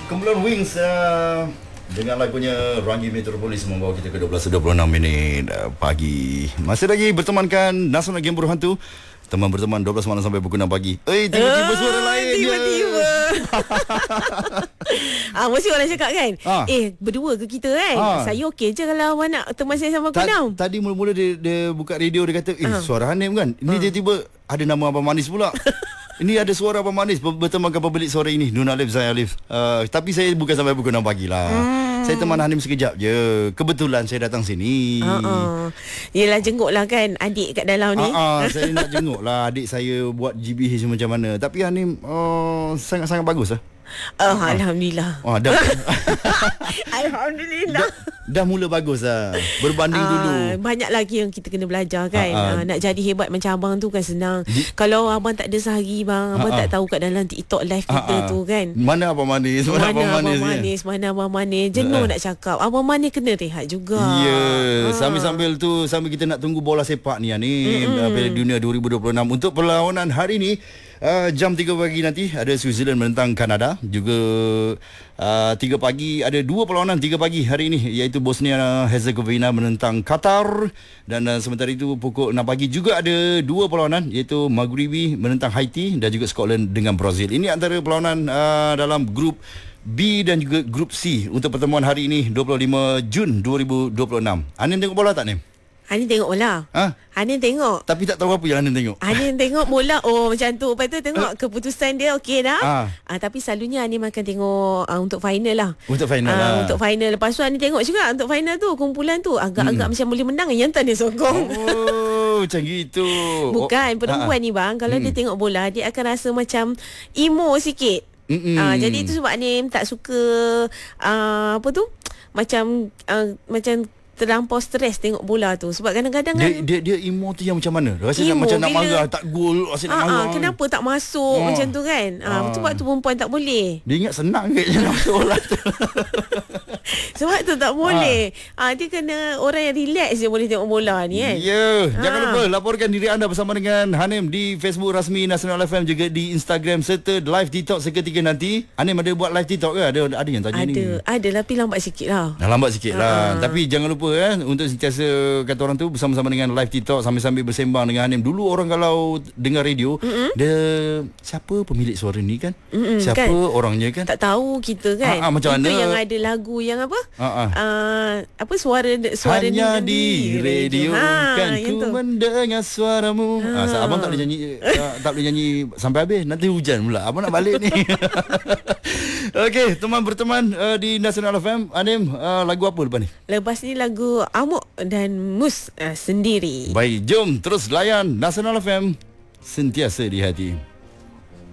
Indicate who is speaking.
Speaker 1: Kumpulan Wings dengan lagunya Rangi Metropolis membawa kita ke 12.26 pagi. Masih lagi bertemankan Nasional Game Berhantu. Teman berteman 12 malam sampai pukul 6 pagi. Tiba-tiba suara lain.
Speaker 2: Tiba-tiba. Mesti orang cakap kan, berdua ke kita kan? Saya okey je kalau awak nak teman saya sama pukul 6.
Speaker 1: Tadi mula-mula dia buka radio, dia kata, suara Hanim kan? Ini tiba-tiba ada nama Abang Manis pula. Ini ada suara Abang Manis bertemankan pemilik sore ini, Nun Alif, Zain Alif. Tapi saya bukan sampai pukul 6 pagi lah. Saya teman Hanim sekejap je. Kebetulan saya datang sini.
Speaker 2: Yelah, jenguk lah kan adik kat dalam ni.
Speaker 1: Saya nak jenguk lah adik saya buat GBH macam mana. Tapi Hanim sangat-sangat bagus lah.
Speaker 2: Alhamdulillah.
Speaker 1: Alhamdulillah. Dah mula bagus lah berbanding dulu.
Speaker 2: Banyak lagi yang kita kena belajar kan. Nak jadi hebat macam abang tu kan senang. Kalau abang tak ada sehari bang, abang tak tahu kat dalam TikTok live kita tu kan.
Speaker 1: Mana Abang Manis? Mana
Speaker 2: Abang Manis? Jenuh nak cakap. Abang Manis kena rehat juga.
Speaker 1: Ya, sambil-sambil tu, sambil kita nak tunggu bola sepak ni Piala Dunia 2026 untuk perlawanan hari ni. Jam 3 pagi nanti ada Switzerland menentang Kanada. Juga 3 pagi ada 2 perlawanan 3 pagi hari ini, iaitu Bosnia Herzegovina menentang Qatar. Dan sementara itu pukul 6 pagi juga ada 2 perlawanan, iaitu Maghribi menentang Haiti dan juga Scotland dengan Brazil. Ini antara perlawanan dalam grup B dan juga grup C untuk pertemuan hari ini 25 Jun 2026. Anin tengok bola tak, Nim?
Speaker 2: Hanin tengok bola. Hanin tengok.
Speaker 1: Tapi tak tahu apa yang Hanin tengok.
Speaker 2: Hanin tengok bola. Macam tu. Lepas tu tengok keputusan dia okey dah. Tapi selalunya Hanin akan tengok untuk final lah.
Speaker 1: Untuk final lah.
Speaker 2: Untuk final. Lepas tu Hanin tengok juga untuk final tu. Kumpulan tu agak-agak macam boleh menang. Yang tak dia sokong.
Speaker 1: Macam gitu.
Speaker 2: Bukan. Perempuan ni bang, kalau dia tengok bola, dia akan rasa macam emo sikit. Jadi itu sebab Hanin tak suka apa tu? Macam terlampau stres tengok bola tu. Sebab kadang-kadang
Speaker 1: dia emo tu yang macam mana? Rasa macam nak marah, tak gol, rasa nak marah.
Speaker 2: Kenapa tak masuk macam tu kan? Sebab tu perempuan tak boleh.
Speaker 1: Dia ingat senang ke nak masuk bola tu.
Speaker 2: Sebab tu tak boleh. Dia kena orang yang relax je boleh tengok bola ni kan.
Speaker 1: Jangan lupa laporkan diri anda bersama dengan Hanim di Facebook rasmi Nasional FM, juga di Instagram serta live TikTok seketika nanti. Hanim ada buat live TikTok ke? Ada yang tanya ni.
Speaker 2: Ada tapi lambat sikit lah.
Speaker 1: Lambat sikit lah. Tapi jangan lupa untuk sentiasa kata orang tu bersama-sama dengan live TikTok sambil-sambil bersembang dengan Hanim. Dulu orang kalau dengar radio, dia siapa pemilik suara ni kan? Siapa kan? Orangnya kan?
Speaker 2: Tak tahu kita kan.
Speaker 1: Macam
Speaker 2: itu
Speaker 1: mana?
Speaker 2: Yang ada lagu yang apa? Apa suara
Speaker 1: hanya di radio kan ku mendengar suaramu. Abang tak boleh nyanyi tak boleh nyanyi sampai habis, nanti hujan pula. Abang nak balik ni. Okey, teman berteman di Nasional FM. Hanim, lagu apa lepas ni?
Speaker 2: Lepas ni lagu Amok dan Mus Sendiri.
Speaker 1: Baik, jom terus layan Nasional FM, sentiasa di hati.